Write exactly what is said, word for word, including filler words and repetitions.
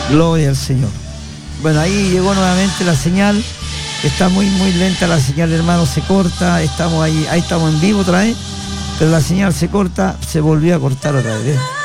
Gloria al Señor. Bueno, ahí llegó nuevamente la señal. Está muy, muy lenta la señal, hermano, se corta. Estamos ahí, ahí estamos en vivo otra vez. Pero la señal se corta, se volvió a cortar otra vez, ¿eh?